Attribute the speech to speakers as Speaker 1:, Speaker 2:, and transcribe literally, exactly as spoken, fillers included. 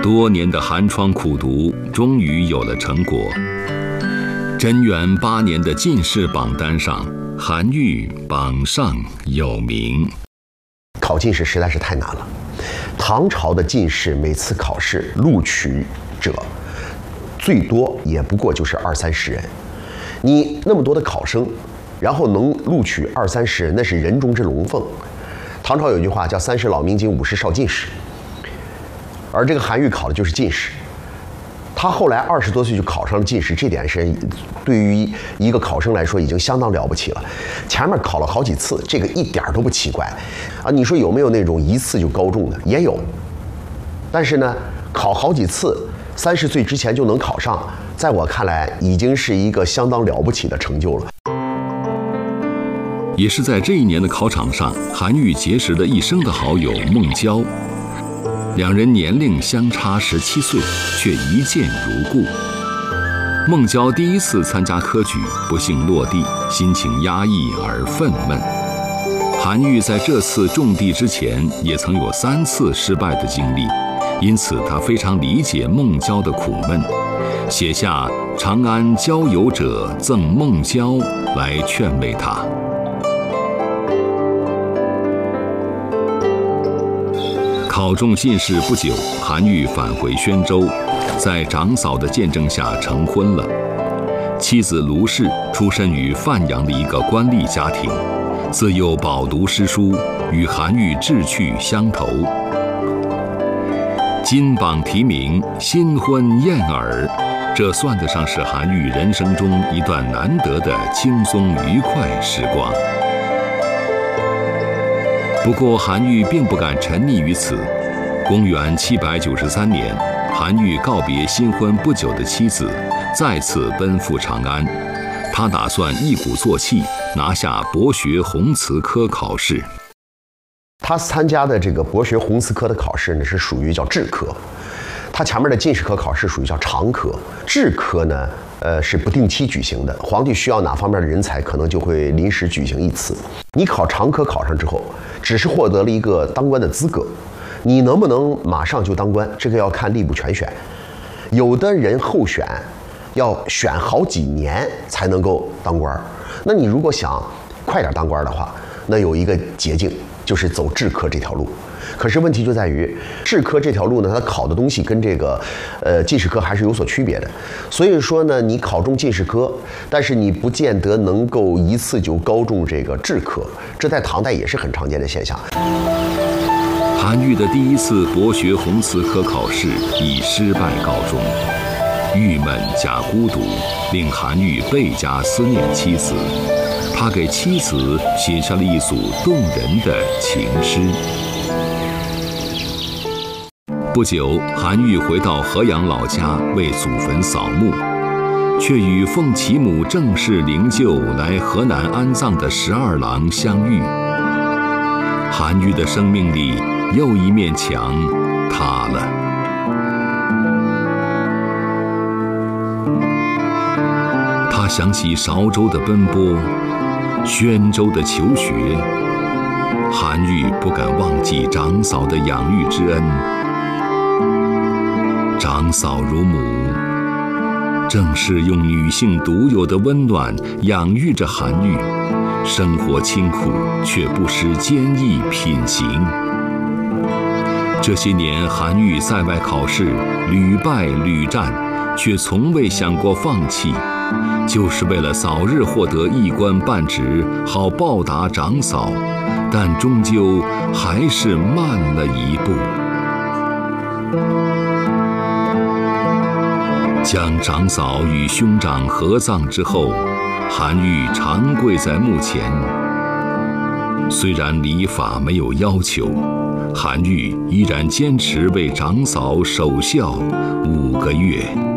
Speaker 1: 多年的寒窗苦读终于有了成果。贞元八年的进士榜单上，韩愈榜上有名。
Speaker 2: 考进士实在是太难了，唐朝的进士每次考试录取者最多也不过就是二三十人，你那么多的考生，然后能录取二三十人，那是人中之龙凤。唐朝有句话叫三十老明经，五十少进士，而这个韩愈考的就是进士。他后来二十多岁就考上了进士，这点是对于一个考生来说已经相当了不起了。前面考了好几次，这个一点都不奇怪啊。你说有没有那种一次就高中的？也有，但是呢，考好几次，三十岁之前就能考上，在我看来已经是一个相当了不起的成就了。
Speaker 1: 也是在这一年的考场上，韩愈结识了一生的好友孟郊。两人年龄相差十七岁，却一见如故。孟郊第一次参加科举，不幸落地，心情压抑而愤懑。韩愈在这次中第之前，也曾有三次失败的经历，因此他非常理解孟郊的苦闷，写下“长安交友者赠孟郊”来劝慰他。考中进士不久，韩愈返回宣州，在长嫂的见证下成婚了。妻子卢氏出身于范阳的一个官吏家庭，自幼饱读诗书，与韩愈志趣相投。金榜题名，新婚燕尔，这算得上是韩愈人生中一段难得的轻松愉快时光。不过韩愈并不敢沉溺于此。公元七百九十三年，韩愈告别新婚不久的妻子，再次奔赴长安。他打算一鼓作气拿下博学弘词科考试。
Speaker 2: 他参加的这个博学弘词科的考试呢，是属于叫制科。他前面的进士科考试属于叫常科。制科呢，呃，是不定期举行的，皇帝需要哪方面的人才，可能就会临时举行一次。你考常科考上之后，只是获得了一个当官的资格，你能不能马上就当官，这个要看吏部全选。有的人候选要选好几年才能够当官，那你如果想快点当官的话，那有一个捷径，就是走制科这条路。可是问题就在于，制科这条路呢，它考的东西跟这个呃进士科还是有所区别的。所以说呢，你考中进士科，但是你不见得能够一次就高中这个制科，这在唐代也是很常见的现象。
Speaker 1: 韩愈的第一次博学弘词科考试以失败告终，郁闷加孤独令韩愈倍加思念妻子，他给妻子写下了一组动人的情诗。不久，韩愈回到河阳老家为祖坟扫墓，却与奉其母正式灵柩来河南安葬的十二郎相遇。韩愈的生命里又一面墙塌了。他想起韶州的奔波，宣州的求学，韩愈不敢忘记长嫂的养育之恩。长嫂如母，正是用女性独有的温暖养育着韩愈，生活清苦却不失坚毅品行。这些年，韩愈在外考试屡败屡战，却从未想过放弃，就是为了早日获得一官半职，好报答长嫂，但终究还是慢了一步。将长嫂与兄长合葬之后，韩愈长跪在墓前。虽然礼法没有要求，韩愈依然坚持为长嫂守孝五个月。